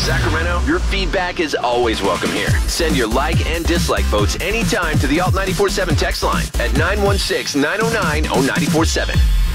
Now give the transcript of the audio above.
Sacramento, your feedback is always welcome here. Send your like and dislike votes anytime to the Alt 94.7 text line at 916-909-0947.